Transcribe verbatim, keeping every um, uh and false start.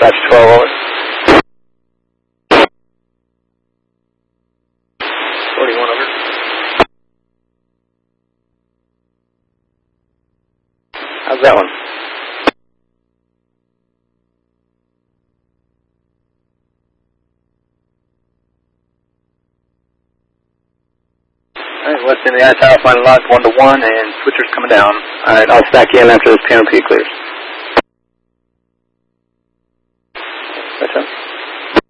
Dispatch twelve, over. forty-one, over. How's that one? Alright, West in the I tower, final lock one to one, and switcher's coming down. Alright, I'll stack in after this P M P clears. That's it.